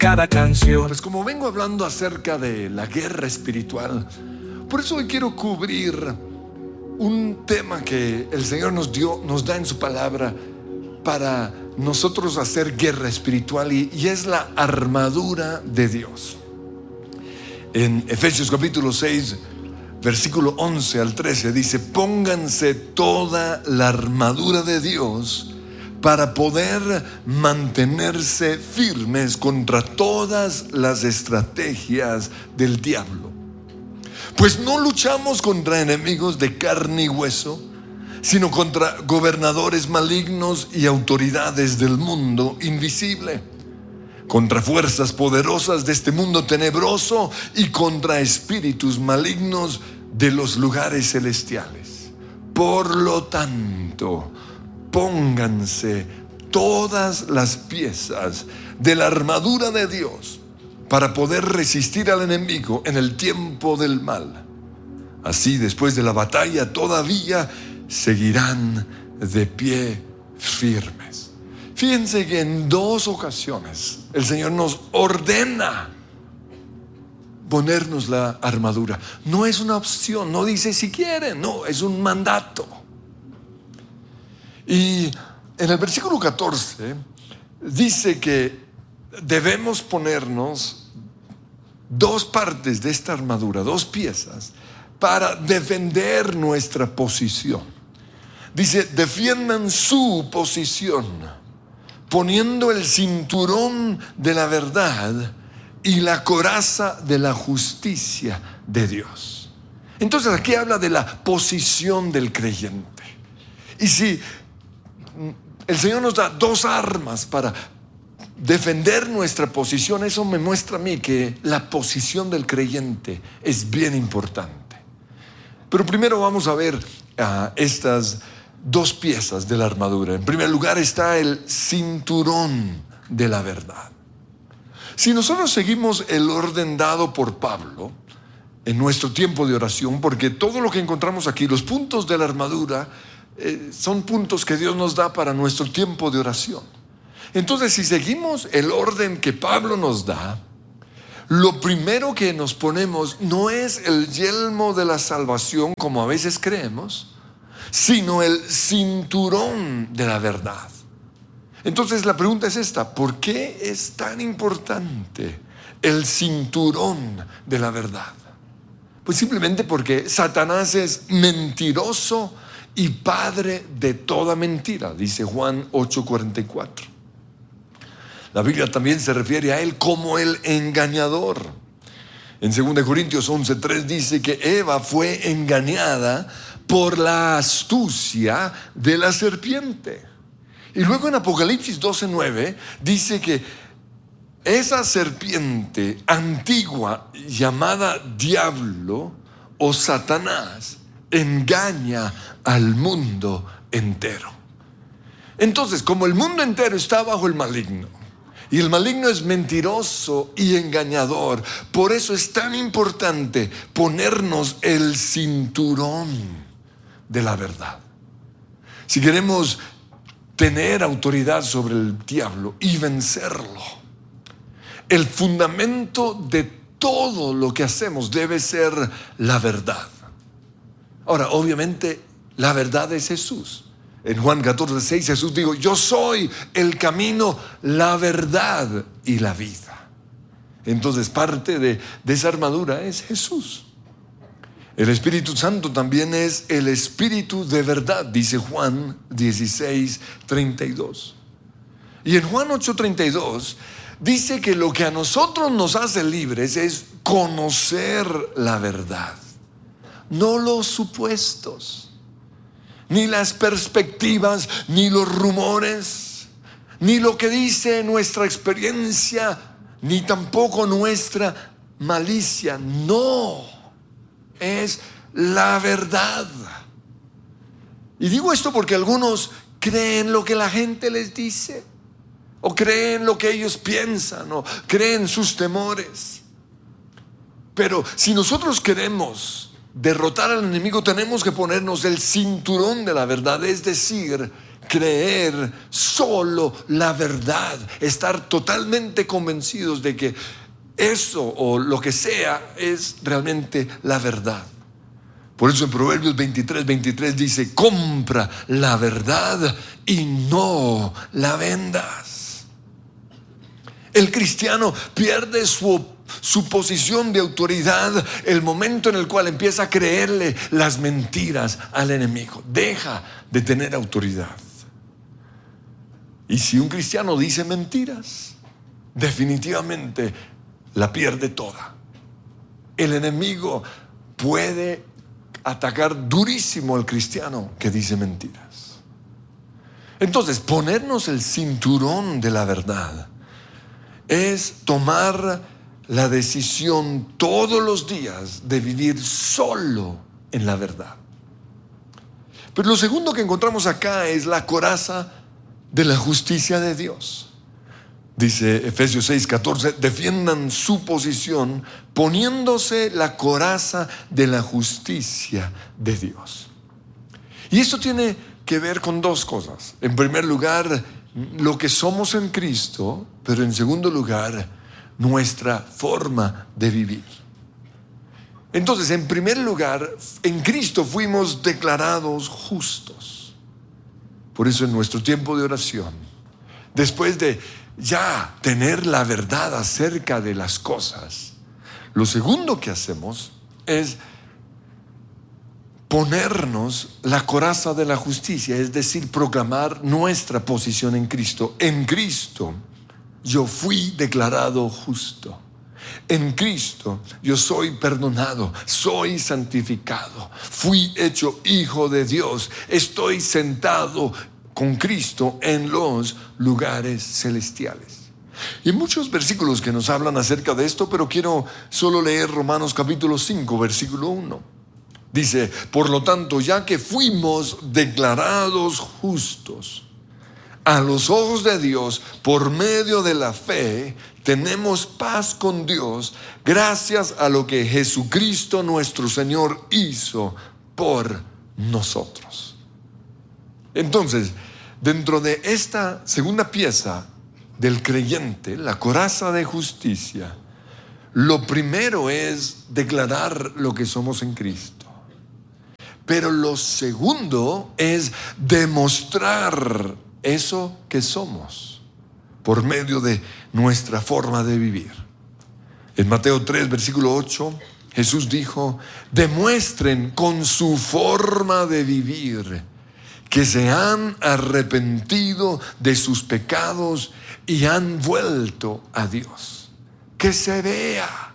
cada canción. Pues como vengo hablando acerca de la guerra espiritual, por eso hoy quiero cubrir un tema que el Señor nos da en su palabra para nosotros hacer guerra espiritual, y es la armadura de Dios. En Efesios capítulo 6, versículo 11 al 13 dice: pónganse toda la armadura de Dios para poder mantenerse firmes contra todas las estrategias del diablo. Pues no luchamos contra enemigos de carne y hueso, sino contra gobernadores malignos y autoridades del mundo invisible, contra fuerzas poderosas de este mundo tenebroso y contra espíritus malignos de los lugares celestiales. Por lo tanto, pónganse todas las piezas de la armadura de Dios para poder resistir al enemigo en el tiempo del mal. Así, después de la batalla, todavía seguirán de pie firmes. Fíjense que en 2 ocasiones el Señor nos ordena ponernos la armadura. No es una opción, no dice si quieren, no, es un mandato. Y en el versículo 14 dice que debemos ponernos 2 partes de esta armadura, 2 piezas, para defender nuestra posición. Dice: defiendan su posición, poniendo el cinturón de la verdad y la coraza de la justicia de Dios. Entonces aquí habla de la posición del creyente. Y si el Señor nos da 2 armas para defender nuestra posición, eso me muestra a mí que la posición del creyente es bien importante. Pero primero vamos a ver estas 2 piezas de la armadura. En primer lugar está el cinturón de la verdad. Si nosotros seguimos el orden dado por Pablo en nuestro tiempo de oración, porque todo lo que encontramos aquí, los puntos de la armadura, son puntos que Dios nos da para nuestro tiempo de oración. Entonces, si seguimos el orden que Pablo nos da, lo primero que nos ponemos no es el yelmo de la salvación, como a veces creemos, sino el cinturón de la verdad. Entonces la pregunta es esta: ¿por qué es tan importante el cinturón de la verdad? Pues simplemente porque Satanás es mentiroso y padre de toda mentira, dice Juan 8:44. La Biblia también se refiere a él como el engañador. En 2 Corintios 11:3 dice que Eva fue engañada por la astucia de la serpiente. Y luego en Apocalipsis 12:9 dice que esa serpiente antigua, llamada Diablo o Satanás, engaña al mundo entero. Entonces, como el mundo entero está bajo el maligno, y el maligno es mentiroso y engañador, por eso es tan importante ponernos el cinturón de la verdad. Si queremos tener autoridad sobre el diablo y vencerlo, el fundamento de todo lo que hacemos debe ser la verdad. Ahora, obviamente, la verdad es Jesús. En Juan 14:6 Jesús dijo: yo soy el camino, la verdad y la vida. Entonces parte de esa armadura es Jesús. El Espíritu Santo también es el Espíritu de verdad, dice Juan 16:32. Y en Juan 8:32 dice que lo que a nosotros nos hace libres es conocer la verdad, no los supuestos, ni las perspectivas, ni los rumores, ni lo que dice nuestra experiencia, ni tampoco nuestra malicia. No, es la verdad. Y digo esto porque algunos creen lo que la gente les dice, o creen lo que ellos piensan, o creen sus temores. Pero si nosotros queremos derrotar al enemigo, tenemos que ponernos el cinturón de la verdad, es decir, creer solo la verdad, estar totalmente convencidos de que eso o lo que sea es realmente la verdad. Por eso en Proverbios 23 dice: compra la verdad y no la vendas. El cristiano pierde su posición de autoridad el momento en el cual empieza a creerle las mentiras al enemigo. Deja de tener autoridad. Y si un cristiano dice mentiras, definitivamente la pierde toda. El enemigo puede atacar durísimo al cristiano que dice mentiras. Entonces, ponernos el cinturón de la verdad es tomar la decisión todos los días de vivir solo en la verdad. Pero lo segundo que encontramos acá es la coraza de la justicia de Dios. Dice Efesios 6:14: defiendan su posición poniéndose la coraza de la justicia de Dios. Y esto tiene que ver con dos cosas. En primer lugar, lo que somos en Cristo, pero en segundo lugar, nuestra forma de vivir. Entonces, en primer lugar, en Cristo fuimos declarados justos. Por eso en nuestro tiempo de oración, después de ya tener la verdad acerca de las cosas, lo segundo que hacemos es ponernos la coraza de la justicia, es decir, proclamar nuestra posición en Cristo. En Cristo yo fui declarado justo. En Cristo yo soy perdonado, soy santificado, fui hecho hijo de Dios, estoy sentado con Cristo en los lugares celestiales. Y hay muchos versículos que nos hablan acerca de esto, pero quiero solo leer Romanos capítulo 5, versículo 1. Dice: por lo tanto, ya que fuimos declarados justos a los ojos de Dios por medio de la fe, tenemos paz con Dios gracias a lo que Jesucristo nuestro Señor hizo por nosotros. Entonces, dentro de esta segunda pieza del creyente, la coraza de justicia, lo primero es declarar lo que somos en Cristo. Pero lo segundo es demostrar eso que somos por medio de nuestra forma de vivir. En Mateo 3, versículo 8, Jesús dijo: demuestren con su forma de vivir que se han arrepentido de sus pecados y han vuelto a Dios. Que se vea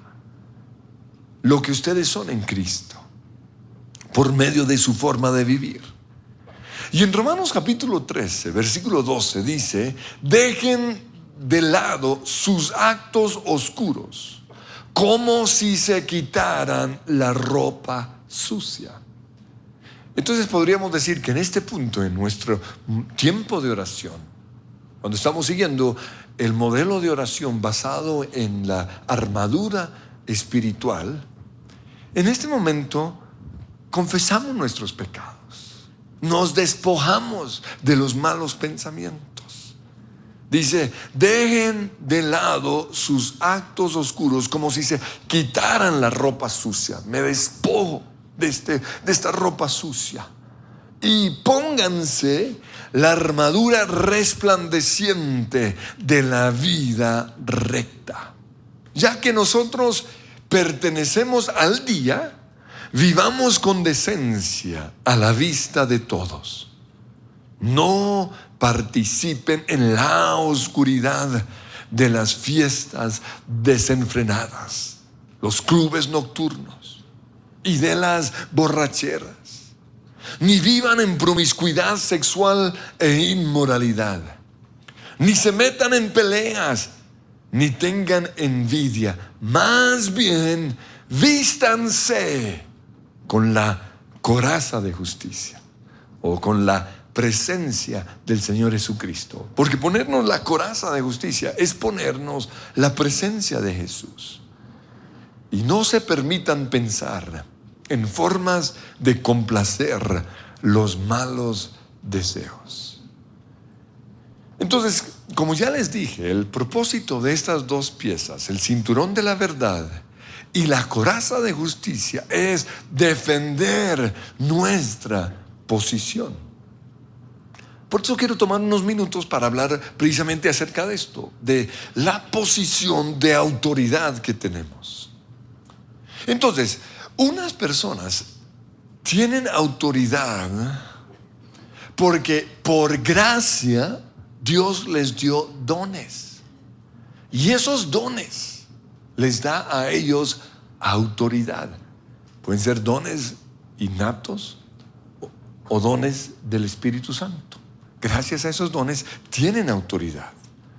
lo que ustedes son en Cristo por medio de su forma de vivir. Y en Romanos capítulo 13, versículo 12 dice: dejen de lado sus actos oscuros, como si se quitaran la ropa sucia. Entonces podríamos decir que en este punto, en nuestro tiempo de oración, cuando estamos siguiendo el modelo de oración basado en la armadura espiritual, en este momento confesamos nuestros pecados, nos despojamos de los malos pensamientos. Dice: dejen de lado sus actos oscuros, como si se quitaran la ropa sucia. Me despojo de esta ropa sucia y pónganse la armadura resplandeciente de la vida recta. Ya que nosotros pertenecemos al día, vivamos con decencia a la vista de todos. No participen en la oscuridad de las fiestas desenfrenadas, los clubes nocturnos y de las borracheras. Ni vivan en promiscuidad sexual e inmoralidad. Ni se metan en peleas, ni tengan envidia. Más bien, vístanse con la coraza de justicia, o con la presencia del Señor Jesucristo. Porque ponernos la coraza de justicia es ponernos la presencia de Jesús. Y no se permitan pensar en formas de complacer los malos deseos. Entonces, como ya les dije, el propósito de estas dos piezas, el cinturón de la verdad y la coraza de justicia, es defender nuestra posición. Por eso quiero tomar unos minutos para hablar precisamente acerca de esto, de la posición de autoridad que tenemos. Entonces, unas personas tienen autoridad porque por gracia Dios les dio dones. Y esos dones les da a ellos autoridad. Pueden ser dones innatos o dones del Espíritu Santo. Gracias a esos dones tienen autoridad.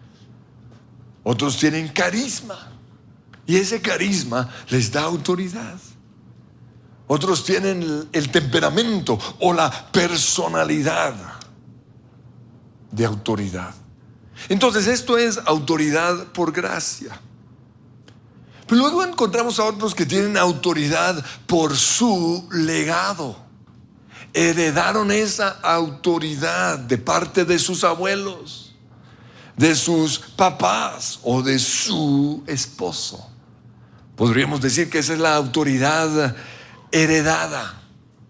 Otros tienen carisma y ese carisma les da autoridad. Otros tienen el temperamento o la personalidad de autoridad. Entonces esto es autoridad por gracia. Pero luego encontramos a otros que tienen autoridad por su legado. Heredaron esa autoridad de parte de sus abuelos, de sus papás o de su esposo. Podríamos decir que esa es la autoridad heredada.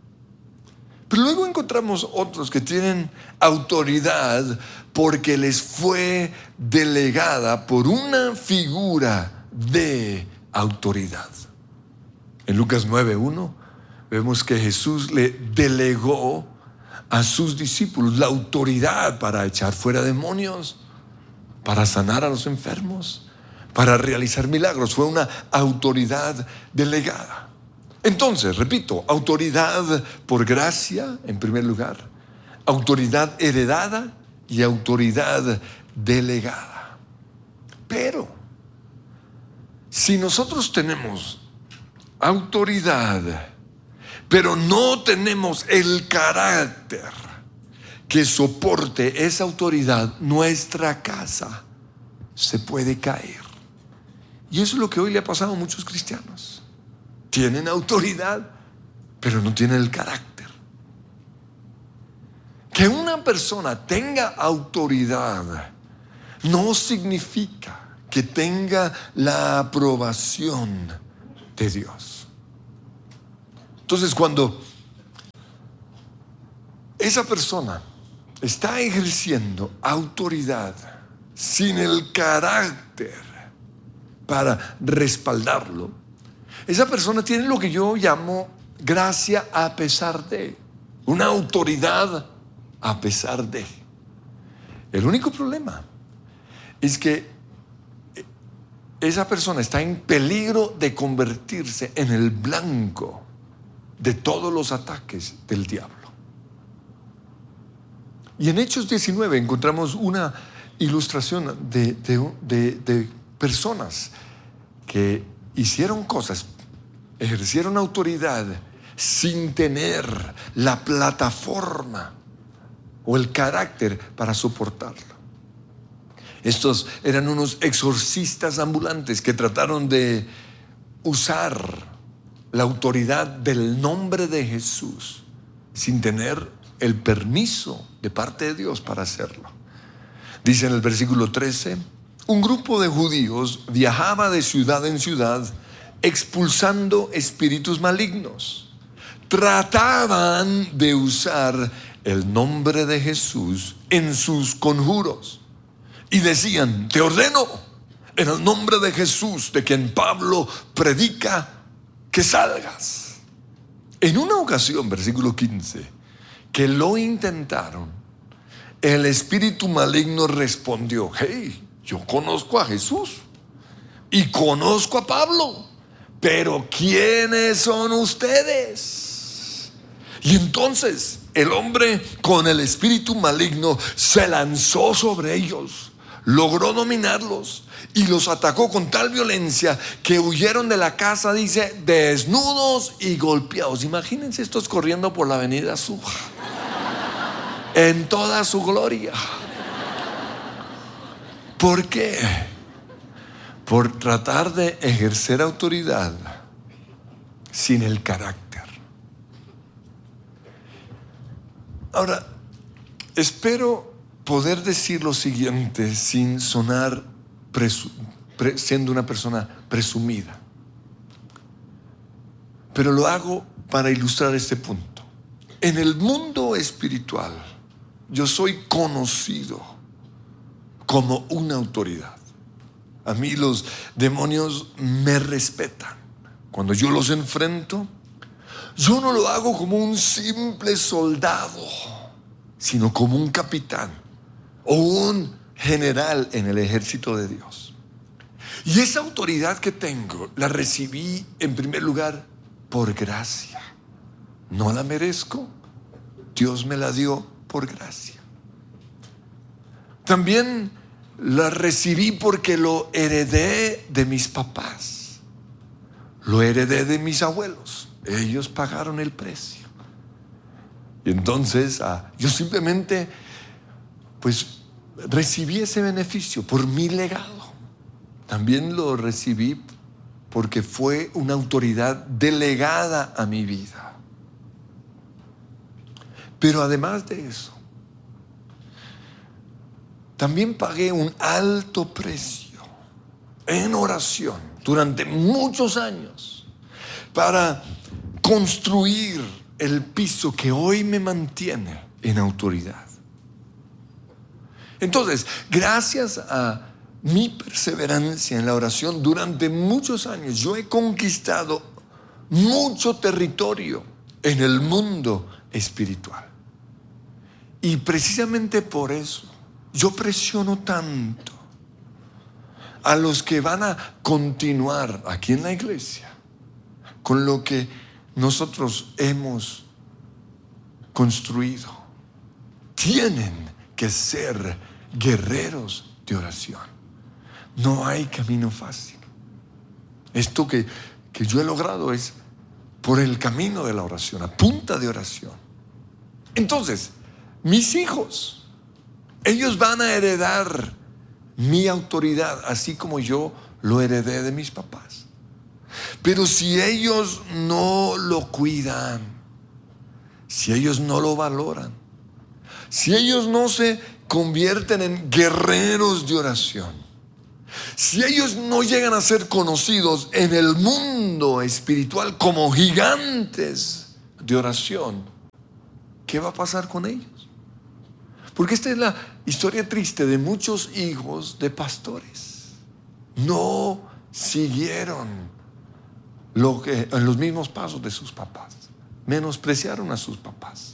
Pero luego encontramos otros que tienen autoridad porque les fue delegada por una figura de autoridad. En Lucas 9:1 vemos que Jesús le delegó a sus discípulos la autoridad para echar fuera demonios, para sanar a los enfermos, para realizar milagros. Fue una autoridad delegada. Entonces, repito, autoridad por gracia en primer lugar, autoridad heredada y autoridad delegada. Pero si nosotros tenemos autoridad, pero no tenemos el carácter que soporte esa autoridad, nuestra casa se puede caer. Y eso es lo que hoy le ha pasado a muchos cristianos. Tienen autoridad, pero no tienen el carácter. Que una persona tenga autoridad no significa que tenga la aprobación de Dios. Entonces, cuando esa persona está ejerciendo autoridad sin el carácter para respaldarlo, esa persona tiene lo que yo llamo gracia a pesar de, una autoridad a pesar de. El único problema es que esa persona está en peligro de convertirse en el blanco de todos los ataques del diablo. Y en Hechos 19 encontramos una ilustración de personas que hicieron cosas, ejercieron autoridad sin tener la plataforma o el carácter para soportarlo. Estos eran unos exorcistas ambulantes que trataron de usar la autoridad del nombre de Jesús sin tener el permiso de parte de Dios para hacerlo. Dice en el versículo 13: un grupo de judíos viajaba de ciudad en ciudad expulsando espíritus malignos. Trataban de usar el nombre de Jesús en sus conjuros y decían: te ordeno en el nombre de Jesús, de quien Pablo predica, que salgas. En una ocasión, versículo 15, que lo intentaron, el espíritu maligno respondió: hey, yo conozco a Jesús y conozco a Pablo, pero ¿quiénes son ustedes? Y entonces el hombre con el espíritu maligno se lanzó sobre ellos, logró dominarlos y los atacó con tal violencia que huyeron de la casa, dice, desnudos y golpeados. Imagínense estos corriendo por la avenida Suja en toda su gloria. ¿Por qué? Por tratar de ejercer autoridad sin el carácter. Ahora, espero poder decir lo siguiente sin sonar siendo una persona presumida. Pero lo hago para ilustrar este punto. En el mundo espiritual, yo soy conocido como una autoridad. A mí los demonios me respetan. Cuando yo los enfrento, yo no lo hago como un simple soldado, sino como un capitán o un general en el ejército de Dios. Y esa autoridad que tengo, la recibí en primer lugar por gracia. No la merezco, Dios me la dio por gracia. También la recibí porque lo heredé de mis papás, lo heredé de mis abuelos. Ellos pagaron el precio. Y entonces yo simplemente pues recibí ese beneficio por mi legado. También lo recibí porque fue una autoridad delegada a mi vida. Pero además de eso, también pagué un alto precio en oración durante muchos años para construir el piso que hoy me mantiene en autoridad. Entonces, gracias a mi perseverancia en la oración durante muchos años, yo he conquistado mucho territorio en el mundo espiritual. Y precisamente por eso yo presiono tanto a los que van a continuar aquí en la iglesia con lo que nosotros hemos construido. Tienen que ser guerreros de oración. No hay camino fácil. Esto que yo he logrado es por el camino de la oración, a punta de oración. Entonces, mis hijos, ellos van a heredar mi autoridad, así como yo lo heredé de mis papás. Pero si ellos no lo cuidan, si ellos no lo valoran, si ellos no se convierten en guerreros de oración, si ellos no llegan a ser conocidos en el mundo espiritual como gigantes de oración, ¿qué va a pasar con ellos? Porque esta es la historia triste de muchos hijos de pastores. No siguieron en los mismos pasos de sus papás. Menospreciaron a sus papás.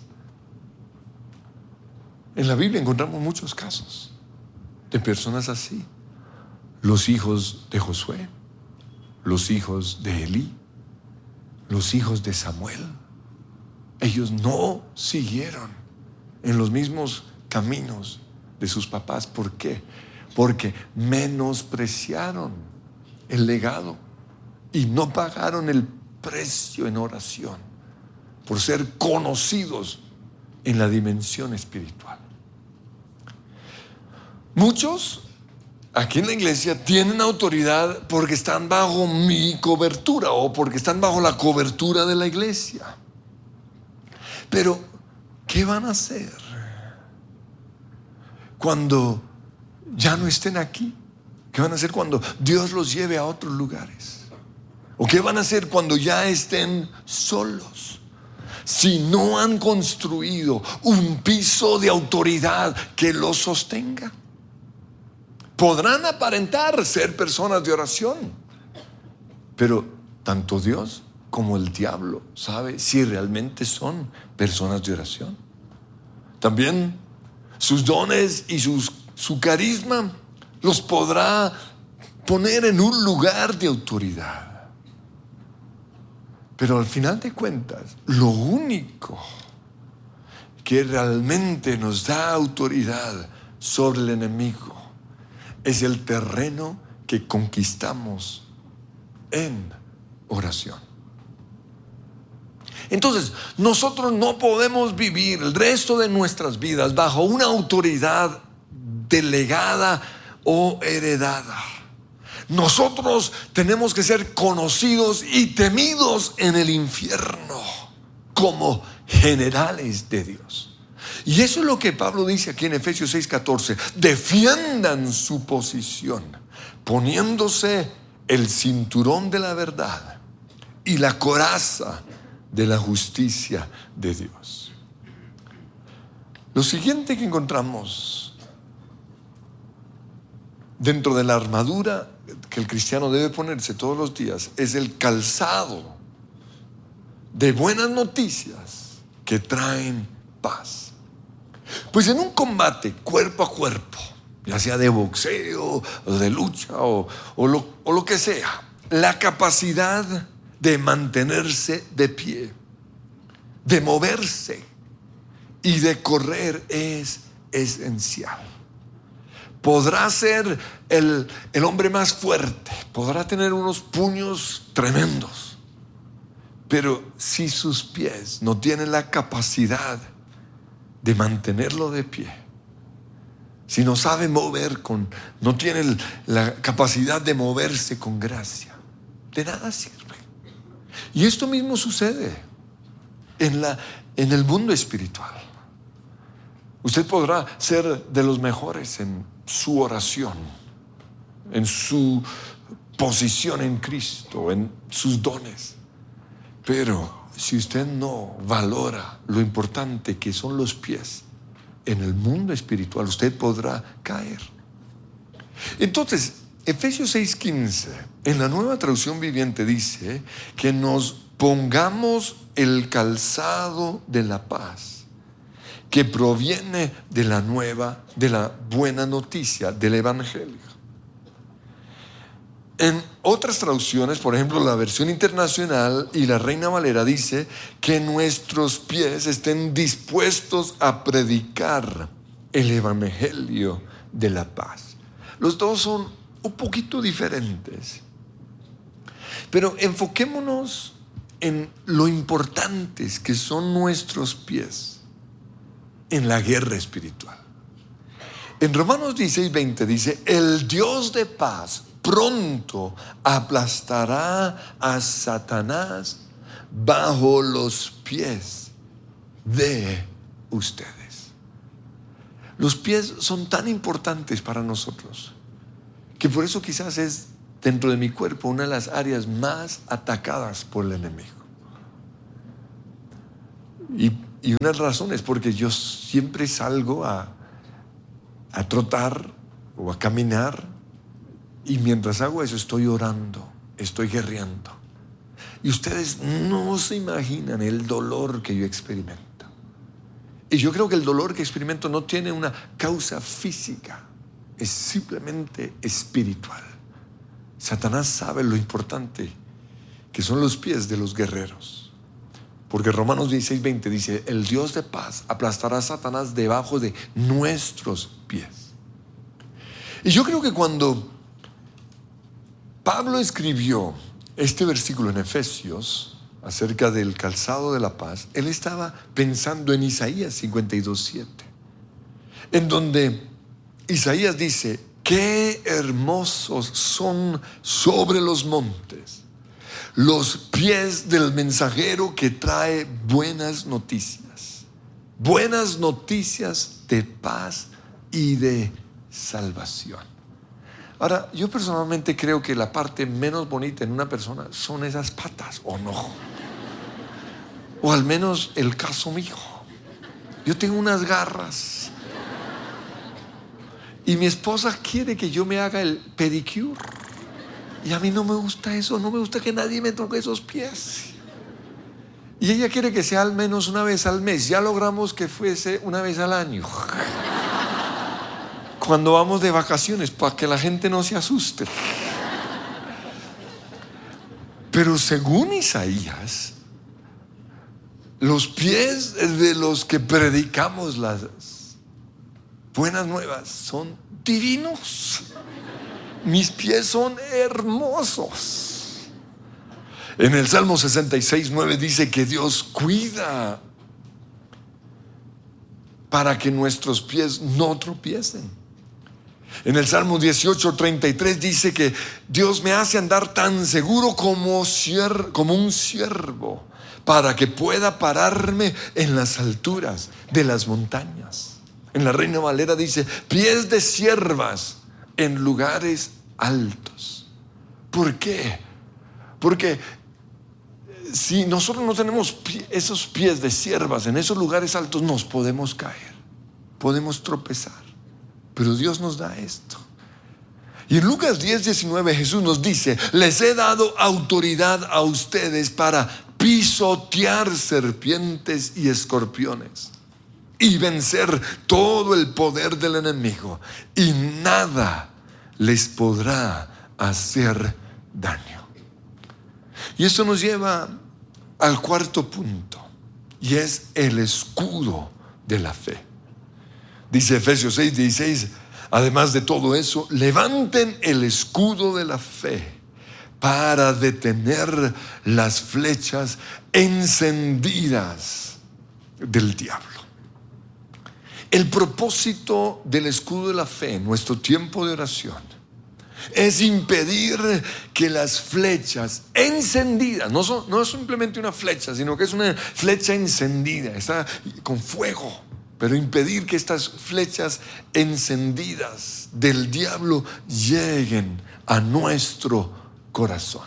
En la Biblia encontramos muchos casos de personas así. Los hijos de Josué, los hijos de Elí, los hijos de Samuel. Ellos no siguieron en los mismos caminos de sus papás. ¿Por qué? Porque menospreciaron el legado y no pagaron el precio en oración por ser conocidos en la dimensión espiritual. Muchos aquí en la iglesia tienen autoridad porque están bajo mi cobertura o porque están bajo la cobertura de la iglesia. Pero, ¿qué van a hacer cuando ya no estén aquí? ¿Qué van a hacer cuando Dios los lleve a otros lugares? ¿O qué van a hacer cuando ya estén solos? Si no han construido un piso de autoridad que los sostenga. Podrán aparentar ser personas de oración, pero tanto Dios como el diablo sabe si realmente son personas de oración. También sus dones y su carisma los podrá poner en un lugar de autoridad. Pero al final de cuentas, lo único que realmente nos da autoridad sobre el enemigo es el terreno que conquistamos en oración. Entonces, nosotros no podemos vivir el resto de nuestras vidas bajo una autoridad delegada o heredada. Nosotros tenemos que ser conocidos y temidos en el infierno como generales de Dios. Y eso es lo que Pablo dice aquí en Efesios 6:14. Defiendan su posición, poniéndose el cinturón de la verdad y la coraza de la justicia de Dios. Lo siguiente que encontramos dentro de la armadura que el cristiano debe ponerse todos los días es el calzado de buenas noticias que traen paz. Pues en un combate cuerpo a cuerpo, ya sea de boxeo o de lucha o lo que sea, la capacidad de mantenerse de pie, de moverse y de correr es esencial. Podrá ser el hombre más fuerte, podrá tener unos puños tremendos, pero si sus pies no tienen la capacidad de mantenerlo de pie, si no sabe mover no tiene la capacidad de moverse con gracia, de nada sirve. Y esto mismo sucede en el mundo espiritual. Usted podrá ser de los mejores en su oración, en su posición en Cristo, en sus dones, pero si usted no valora lo importante que son los pies en el mundo espiritual, usted podrá caer. Entonces, Efesios 6:15 en la Nueva Traducción Viviente dice que nos pongamos el calzado de la paz que proviene de la buena noticia del Evangelio. En otras traducciones, por ejemplo, la versión internacional y la Reina Valera dice que nuestros pies estén dispuestos a predicar el Evangelio de la paz. Los dos son un poquito diferentes, pero enfoquémonos en lo importantes que son nuestros pies en la guerra espiritual. En Romanos 16:20 dice: el Dios de paz pronto aplastará a Satanás bajo los pies de ustedes. Los pies son tan importantes para nosotros que por eso quizás es dentro de mi cuerpo una de las áreas más atacadas por el enemigo. Y una razón es porque yo siempre salgo a trotar o a caminar, y mientras hago eso estoy orando, estoy guerreando. Y ustedes no se imaginan el dolor que yo experimento. Y yo creo que el dolor que experimento no tiene una causa física, es simplemente espiritual. Satanás sabe lo importante que son los pies de los guerreros. Porque Romanos 16:20 dice: el Dios de paz aplastará a Satanás debajo de nuestros pies. Y yo creo que cuando Pablo escribió este versículo en Efesios acerca del calzado de la paz, él estaba pensando en Isaías 52:7, en donde Isaías dice: qué hermosos son sobre los montes los pies del mensajero que trae buenas noticias de paz y de salvación. Ahora, yo personalmente creo que la parte menos bonita en una persona son esas patas, ¿o no? O al menos el caso mío. Yo tengo unas garras y mi esposa quiere que yo me haga el pedicure, y a mí no me gusta eso, no me gusta que nadie me toque esos pies. Y ella quiere que sea al menos una vez al mes. Ya logramos que fuese una vez al año, cuando vamos de vacaciones, para que la gente no se asuste. Pero según Isaías, los pies de los que predicamos las buenas nuevas son divinos. Mis pies son hermosos. En el Salmo 66:9 dice que Dios cuida para que nuestros pies no tropiecen. En el Salmo 18:33 dice que Dios me hace andar tan seguro como un ciervo para que pueda pararme en las alturas de las montañas. En la Reina Valera dice, pies de ciervas en lugares altos. ¿Por qué? Porque si nosotros no tenemos esos pies de ciervas en esos lugares altos, nos podemos caer, podemos tropezar. Pero Dios nos da esto. Y en Lucas 10:19 Jesús nos dice, les he dado autoridad a ustedes para pisotear serpientes y escorpiones y vencer todo el poder del enemigo, y nada les podrá hacer daño. Y esto nos lleva al cuarto punto, y es el escudo de la fe. Dice Efesios 6:16, además de todo eso, levanten el escudo de la fe para detener las flechas encendidas del diablo. El propósito del escudo de la fe en nuestro tiempo de oración es impedir que las flechas encendidas, no es simplemente una flecha, sino que es una flecha encendida, está con fuego, pero impedir que estas flechas encendidas del diablo lleguen a nuestro corazón.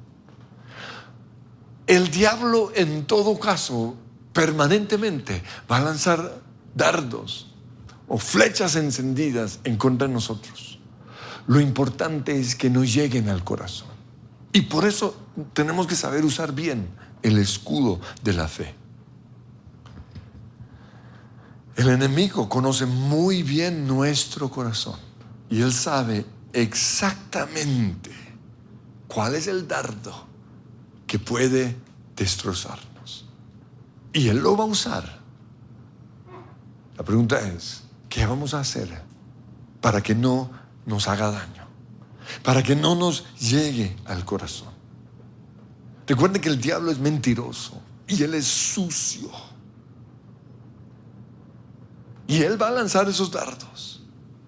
El diablo, en todo caso, permanentemente va a lanzar dardos o flechas encendidas en contra de nosotros. Lo importante es que no lleguen al corazón. Y por eso tenemos que saber usar bien el escudo de la fe. El enemigo conoce muy bien nuestro corazón y él sabe exactamente cuál es el dardo que puede destrozarnos. Y él lo va a usar. La pregunta es, ¿qué vamos a hacer para que no nos haga daño? Para que no nos llegue al corazón. Recuerden que el diablo es mentiroso y él es sucio. Y él va a lanzar esos dardos.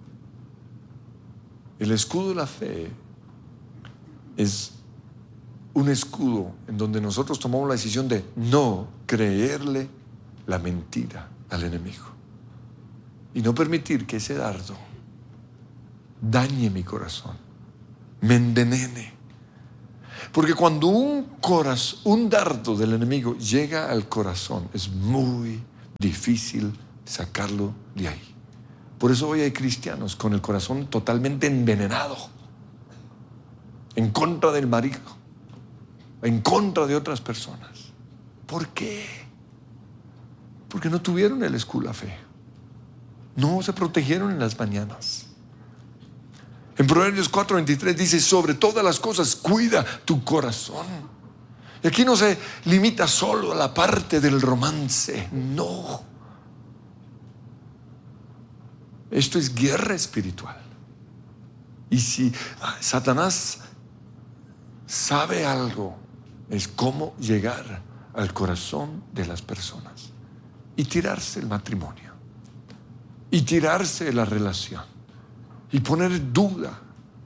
El escudo de la fe es un escudo en donde nosotros tomamos la decisión de no creerle la mentira al enemigo y no permitir que ese dardo dañe mi corazón, me envenene. Porque cuando un dardo del enemigo llega al corazón, es muy difícil sacarlo de ahí. Por eso hoy hay cristianos con el corazón totalmente envenenado, en contra del marido, en contra de otras personas. ¿Por qué? Porque no tuvieron el escudo de la fe, no se protegieron en las mañanas. En Proverbios 4:23 dice, sobre todas las cosas cuida tu corazón. Y aquí no se limita solo a la parte del romance, no. Esto es guerra espiritual. Y si Satanás sabe algo, es cómo llegar al corazón de las personas y tirarse el matrimonio y tirarse la relación y poner duda,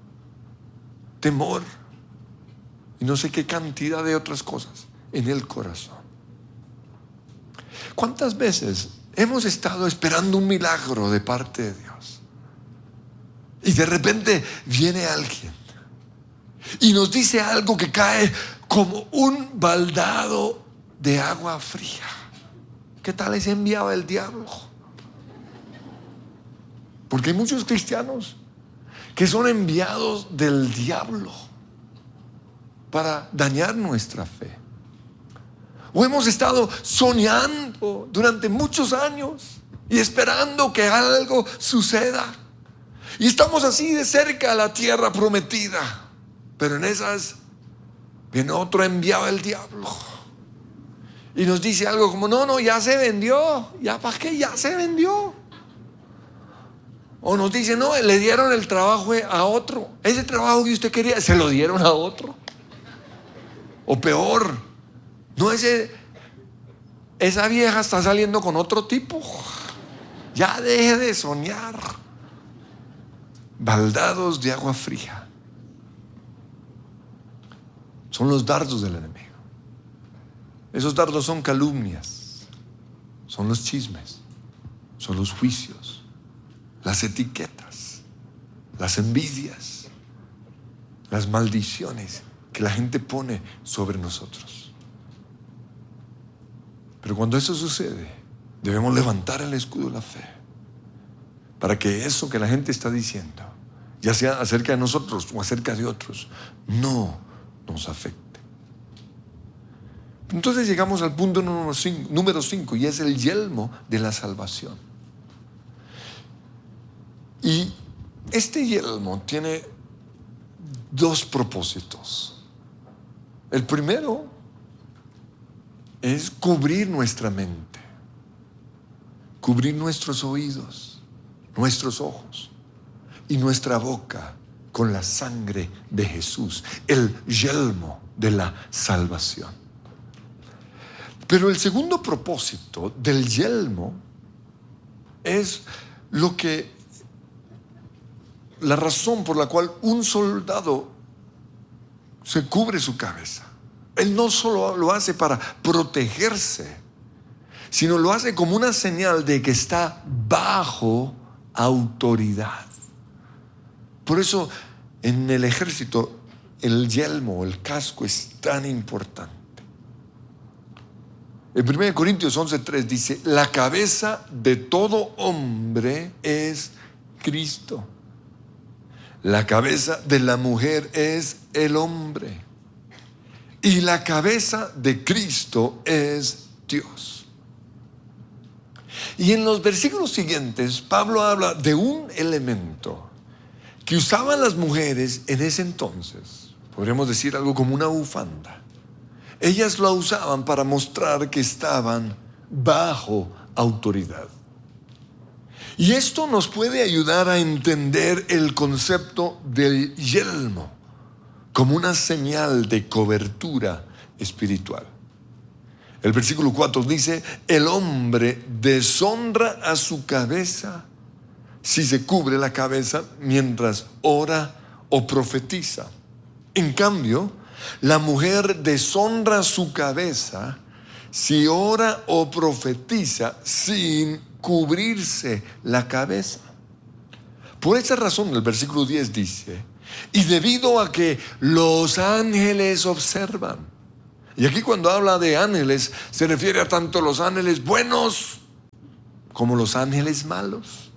temor y no sé qué cantidad de otras cosas en el corazón. ¿Cuántas veces hemos estado esperando un milagro de parte de Dios y de repente viene alguien y nos dice algo que cae como un baldado de agua fría? ¿Qué tal es enviado el diablo? Porque hay muchos cristianos que son enviados del diablo para dañar nuestra fe. O hemos estado soñando durante muchos años y esperando que algo suceda. Y estamos así de cerca a la tierra prometida. Pero en esas viene otro enviado del diablo y nos dice algo como, no, ya se vendió. ¿Ya para qué? Ya se vendió. O nos dice, no, le dieron el trabajo a otro. Ese trabajo que usted quería, se lo dieron a otro. O peor, no, esa vieja está saliendo con otro tipo. Ya deje de soñar. Baldados de agua fría son los dardos del enemigo. Esos dardos son calumnias, son los chismes, son los juicios, las etiquetas, las envidias, las maldiciones que la gente pone sobre nosotros. Pero cuando eso sucede, debemos levantar el escudo de la fe para que eso que la gente está diciendo, ya sea acerca de nosotros o acerca de otros, no nos afecte. Entonces llegamos al punto número 5, y es el yelmo de la salvación. Y este yelmo tiene dos propósitos. El primero es cubrir nuestra mente, cubrir nuestros oídos, nuestros ojos y nuestra boca con la sangre de Jesús, el yelmo de la salvación. Pero el segundo propósito del yelmo es la razón por la cual un soldado se cubre su cabeza. Él no solo lo hace para protegerse, sino lo hace como una señal de que está bajo autoridad. Por eso en el ejército el yelmo, el casco es tan importante. En 1 Corintios 11:3 dice: la cabeza de todo hombre es Cristo. La cabeza de la mujer es el hombre. Y la cabeza de Cristo es Dios. Y en los versículos siguientes, Pablo habla de un elemento que usaban las mujeres en ese entonces. Podríamos decir algo como una bufanda. Ellas la usaban para mostrar que estaban bajo autoridad. Y esto nos puede ayudar a entender el concepto del yelmo como una señal de cobertura espiritual. El versículo 4 dice: el hombre deshonra a su cabeza si se cubre la cabeza mientras ora o profetiza. En cambio, la mujer deshonra su cabeza si ora o profetiza sin cubrirse la cabeza. Por esa razón el versículo 10 dice: y debido a que los ángeles observan. Y aquí cuando habla de ángeles se refiere a tanto los ángeles buenos como los ángeles malos.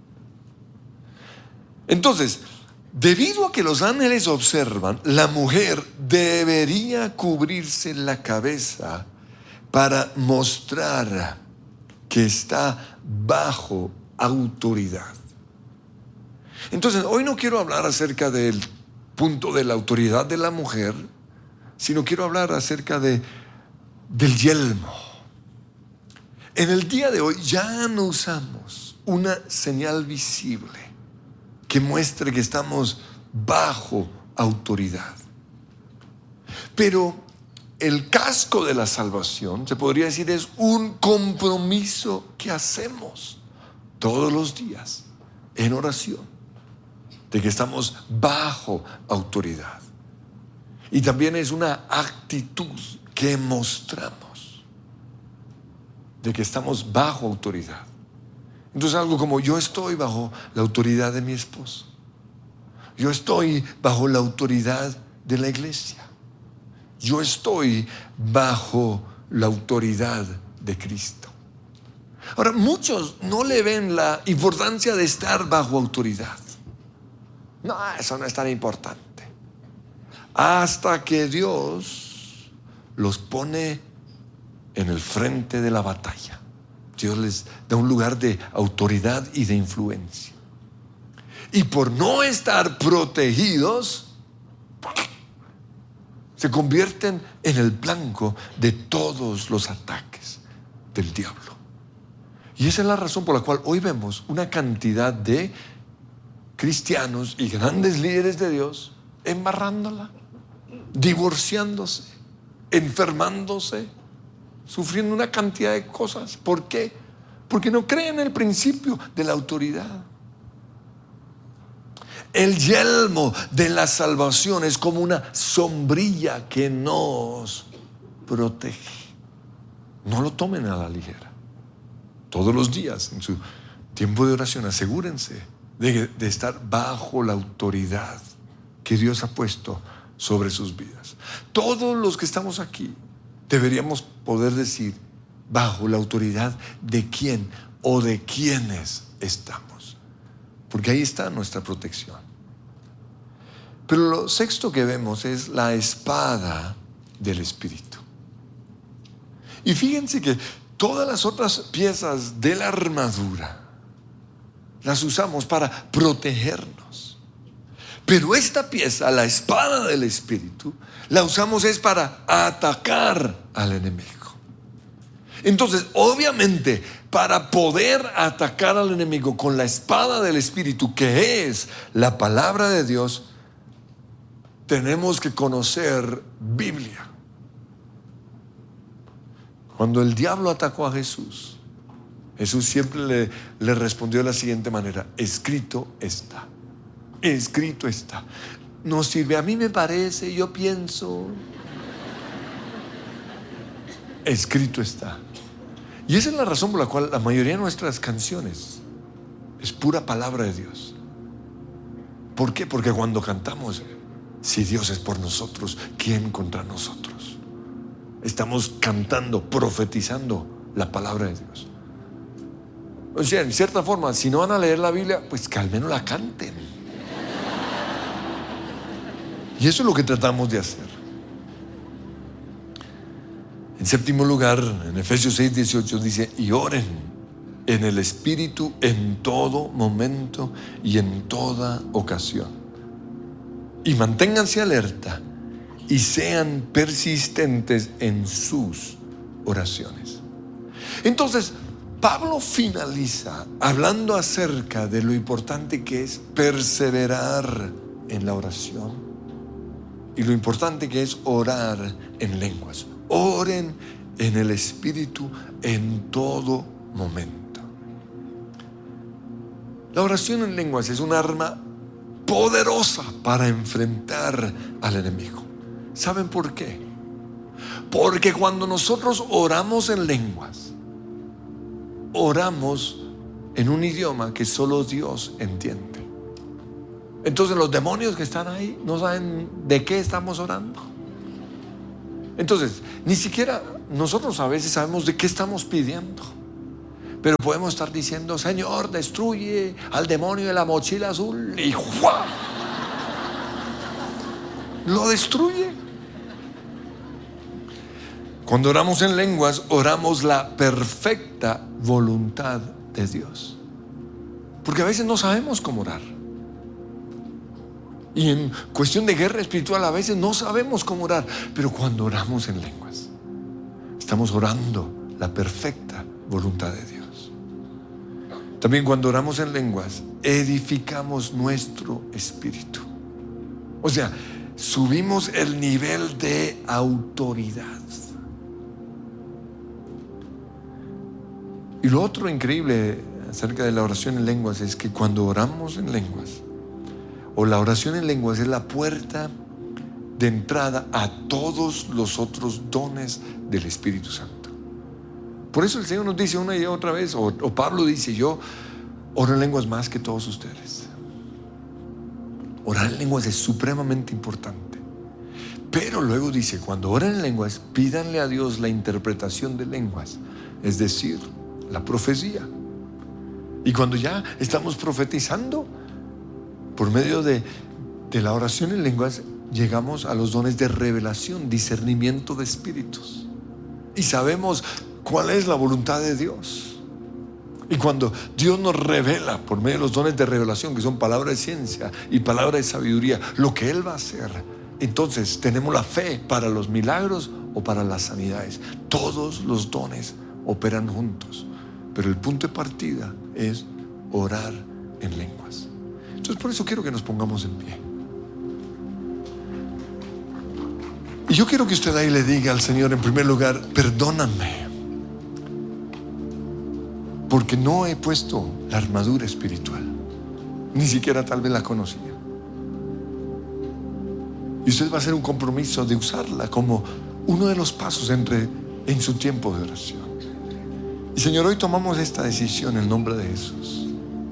Entonces, debido a que los ángeles observan, la mujer debería cubrirse la cabeza para mostrar que está bajo autoridad. Entonces, hoy no quiero hablar acerca del punto de la autoridad de la mujer, sino quiero hablar acerca del yelmo. En el día de hoy ya no usamos una señal visible que muestre que estamos bajo autoridad. Pero el casco de la salvación, se podría decir, es un compromiso que hacemos todos los días en oración, de que estamos bajo autoridad. Y también es una actitud que mostramos de que estamos bajo autoridad. Entonces algo como: yo estoy bajo la autoridad de mi esposo, yo estoy bajo la autoridad de la iglesia, yo estoy bajo la autoridad de Cristo. Ahora, muchos no le ven la importancia de estar bajo autoridad. No, eso no es tan importante. Hasta que Dios los pone en el frente de la batalla. Dios les da un lugar de autoridad y de influencia. Y por no estar protegidos, se convierten en el blanco de todos los ataques del diablo. Y esa es la razón por la cual hoy vemos una cantidad de cristianos y grandes líderes de Dios embarrándola, divorciándose, enfermándose, sufriendo una cantidad de cosas. ¿Por qué? Porque no creen en el principio de la autoridad. El yelmo de la salvación es como una sombrilla que nos protege. no lo tomen a la ligera. Todos los días, en su tiempo de oración, asegúrense de estar bajo la autoridad que Dios ha puesto sobre sus vidas. Todos los que estamos aquí deberíamos poder decir bajo la autoridad de quién o de quiénes estamos, porque ahí está nuestra protección. Pero lo sexto que vemos es la espada del Espíritu. Y fíjense que todas las otras piezas de la armadura las usamos para protegernos, pero esta pieza, la espada del Espíritu, la usamos es para atacar al enemigo. Entonces, obviamente, para poder atacar al enemigo con la espada del Espíritu, que es la palabra de Dios, tenemos que conocer Biblia. Cuando el diablo atacó a Jesús, Jesús siempre le respondió de la siguiente manera: escrito está, escrito está. No sirve, a mí me parece, yo pienso. Escrito está. Y esa es la razón por la cual la mayoría de nuestras canciones es pura palabra de Dios. ¿Por qué? Porque cuando cantamos, si Dios es por nosotros, ¿quién contra nosotros? Estamos cantando, profetizando la palabra de Dios. O sea, en cierta forma, si no van a leer la Biblia, pues que al menos la canten. Y eso es lo que tratamos de hacer. En séptimo lugar, en Efesios 6:18 dice: y oren en el Espíritu en todo momento y en toda ocasión. Y manténganse alerta y sean persistentes en sus oraciones. Entonces, Pablo finaliza hablando acerca de lo importante que es perseverar en la oración y lo importante que es orar en lenguas. Oren en el Espíritu en todo momento. La oración en lenguas es un arma poderosa para enfrentar al enemigo. ¿Saben por qué? Porque cuando nosotros oramos en lenguas, oramos en un idioma que solo Dios entiende. Entonces los demonios que están ahí no saben de qué estamos orando. Entonces, ni siquiera nosotros a veces sabemos de qué estamos pidiendo, pero podemos estar diciendo: Señor, destruye al demonio de la mochila azul, y ¡juá! Lo destruye. Cuando oramos en lenguas, oramos la perfecta voluntad de Dios, porque a veces no sabemos cómo orar. Y en cuestión de guerra espiritual a veces no sabemos cómo orar, pero cuando oramos en lenguas, estamos orando la perfecta voluntad de Dios. También cuando oramos en lenguas, edificamos nuestro espíritu. O sea, subimos el nivel de autoridad. Y lo otro increíble acerca de la oración en lenguas es que cuando oramos en lenguas, o la oración en lenguas, es la puerta de entrada a todos los otros dones del Espíritu Santo. Por eso el Señor nos dice una y otra vez, o Pablo dice: yo oro en lenguas más que todos ustedes. Orar en lenguas es supremamente importante. Pero luego dice: cuando oran en lenguas, pídanle a Dios la interpretación de lenguas, es decir, la profecía. Y cuando ya estamos profetizando, por medio de la oración en lenguas, llegamos a los dones de revelación, discernimiento de espíritus, y sabemos cuál es la voluntad de Dios. Y cuando Dios nos revela por medio de los dones de revelación, que son palabra de ciencia y palabra de sabiduría, lo que Él va a hacer, entonces tenemos la fe para los milagros o para las sanidades. Todos los dones operan juntos, pero el punto de partida es orar en lenguas. Entonces, por eso quiero que nos pongamos en pie. Y yo quiero que usted ahí le diga al Señor, en primer lugar: perdóname, porque no he puesto la armadura espiritual, ni siquiera tal vez la conocía. Y usted va a hacer un compromiso de usarla como uno de los pasos entre en su tiempo de oración. Y Señor, hoy tomamos esta decisión en el nombre de Jesús,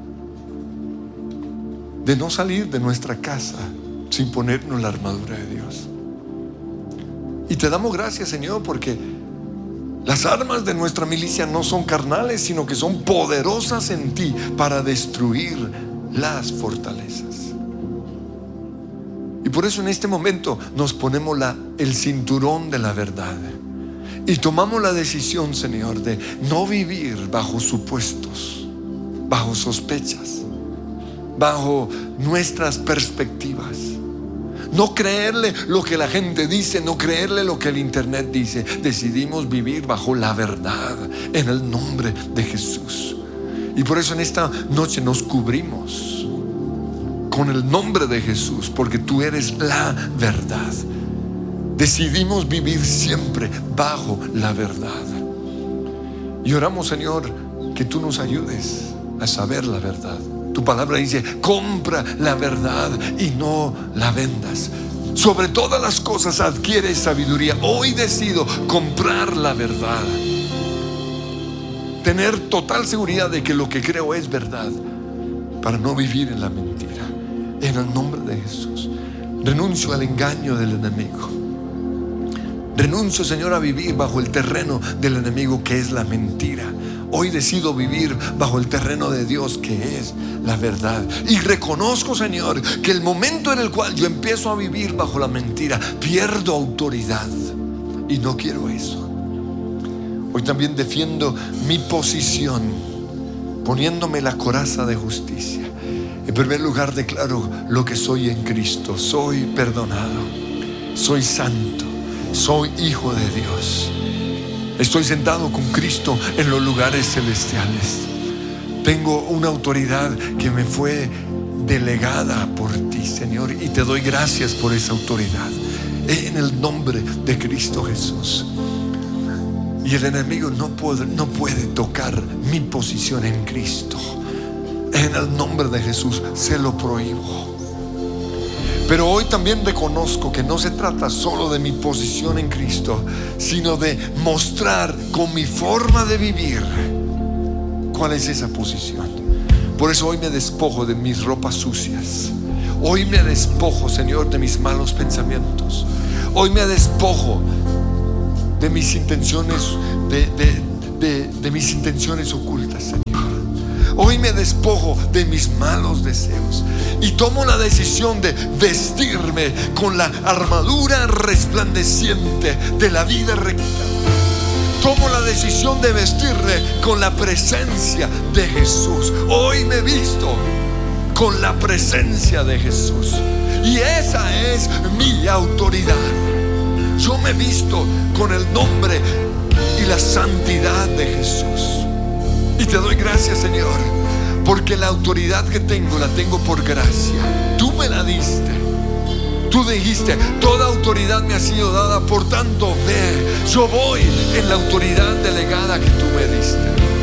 de no salir de nuestra casa sin ponernos la armadura de Dios. Y te damos gracias, Señor, porque las armas de nuestra milicia no son carnales, sino que son poderosas en ti para destruir las fortalezas. Y por eso en este momento nos ponemos el cinturón de la verdad y tomamos la decisión, Señor, de no vivir bajo supuestos, bajo sospechas, bajo nuestras perspectivas. No creerle lo que la gente dice, no creerle lo que el internet dice. Decidimos vivir bajo la verdad en el nombre de Jesús. Y por eso en esta noche nos cubrimos con el nombre de Jesús, porque tú eres la verdad. Decidimos vivir siempre bajo la verdad. Y oramos, Señor, que tú nos ayudes a saber la verdad. Tu palabra dice: compra la verdad y no la vendas. Sobre todas las cosas adquiere sabiduría. Hoy decido comprar la verdad, tener total seguridad de que lo que creo es verdad, para no vivir en la mentira. En el nombre de Jesús renuncio al engaño del enemigo. Renuncio, Señor, a vivir bajo el terreno del enemigo, que es la mentira. Hoy decido vivir bajo el terreno de Dios, que es la verdad. Y reconozco, Señor, que el momento en el cual yo empiezo a vivir bajo la mentira, pierdo autoridad. Y no quiero eso. Hoy también defiendo mi posición, poniéndome la coraza de justicia. En primer lugar, declaro lo que soy en Cristo. Soy perdonado, soy santo, soy hijo de Dios. Estoy sentado con Cristo en los lugares celestiales. Tengo una autoridad que me fue delegada por ti, Señor, y te doy gracias por esa autoridad, en el nombre de Cristo Jesús. Y el enemigo no puede tocar mi posición en Cristo. En el nombre de Jesús se lo prohíbo. Pero hoy también reconozco que no se trata solo de mi posición en Cristo, sino de mostrar con mi forma de vivir cuál es esa posición. Por eso hoy me despojo de mis ropas sucias. Hoy me despojo, Señor, de mis malos pensamientos. Hoy me despojo de mis intenciones, de mis intenciones ocultas, Señor. Hoy me despojo de mis malos deseos y tomo la decisión de vestirme con la armadura resplandeciente de la vida recta. Tomo la decisión de vestirme con la presencia de Jesús. Hoy me visto con la presencia de Jesús, y esa es mi autoridad. Yo me visto con el nombre y la santidad de Jesús. Y te doy gracias, Señor, porque la autoridad que tengo la tengo por gracia. Tú me la diste. Tú dijiste: toda autoridad me ha sido dada, por tanto ve. Yo voy en la autoridad delegada que tú me diste.